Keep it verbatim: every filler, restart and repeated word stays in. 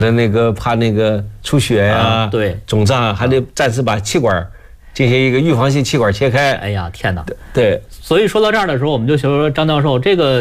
那个怕那个出血呀、啊， 对， 肿胀，还得暂时把气管进行一个预防性气管切开。 哎呀，天哪！ 对， 所以说到这儿的时候，我们就说张教授这个。